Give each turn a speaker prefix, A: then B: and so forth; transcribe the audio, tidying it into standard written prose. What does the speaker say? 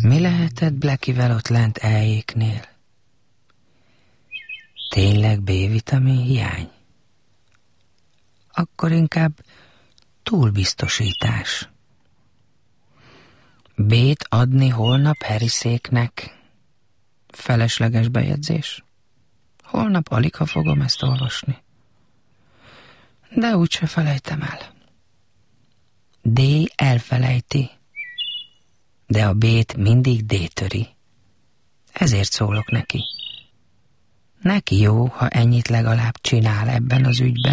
A: Mi lehetett Blackivel ott lent eljéknél? Tényleg B-vitamin hiány? Akkor inkább túlbiztosítás. B-t adni holnap Harriséknek? Felesleges bejegyzés? Holnap aligha fogom ezt olvasni. De úgyse felejtem el. D elfelejti, de a B-t mindig D töri. Ezért szólok neki. Neki jó, ha ennyit legalább csinál ebben az ügyben.